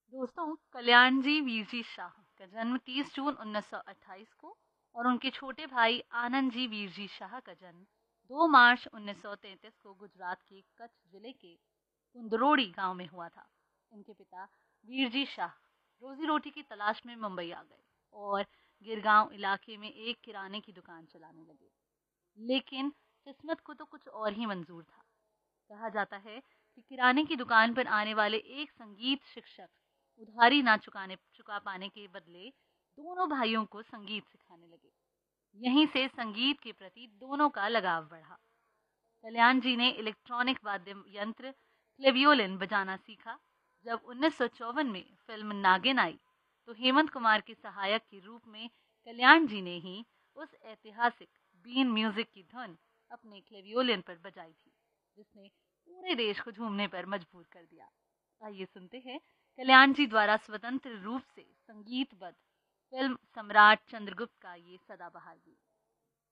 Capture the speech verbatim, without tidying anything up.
दोस्तों, कल्याण जी वीर जी शाह का जन्म तीस जून उन्नीस सौ अट्ठाईस को और उनके छोटे भाई आनंद जी वीर जी शाह का जन्म दो मार्च उन्नीस सौ तैंतीस को गुजरात के कच्छ जिले के कुंदरोड़ी गांव में हुआ था। इनके पिता वीर जी शाह रोजी रोटी की तलाश में मुंबई आ गए और गिरगांव इलाके में एक किराने की दुकान चलाने लगे। लेकिन किस्मत को तो कुछ और ही मंजूर था। कहा जाता है कि किराने की दुकान पर आने वाले एक संगीत शिक्षक उधारी ना चुकाने चुका पाने के बदले दोनों भाइयों को संगीत सिखाने लगे। यहीं से संगीत के प्रति दोनों का लगाव बढ़ा। कल्याण जी ने इलेक्ट्रॉनिक वाद्य यंत्र क्लेवियोलिन बजाना सीखा। जब उन्नीस सौ चौवन में फिल्म नागिन आई तो हेमंत कुमार के सहायक के रूप में कल्याण जी ने ही उस ऐतिहासिक बीन म्यूजिक की धुन अपने क्लेवियोलिन पर बजाई थी, जिसने पूरे देश को झूमने पर मजबूर कर दिया। आइए सुनते हैं कल्याण जी द्वारा स्वतंत्र रूप से संगीतबद्ध फिल्म सम्राट चंद्रगुप्त का ये सदाबहार गीत।